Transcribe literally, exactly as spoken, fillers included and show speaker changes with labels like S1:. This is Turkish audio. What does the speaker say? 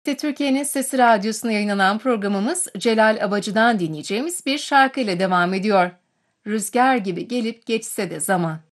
S1: T Türkiye'nin Sesi Radyosu'na yayınlanan programımız Celal Abacı'dan dinleyeceğimiz bir şarkıyla devam ediyor. Rüzgar gibi gelip geçse de zaman.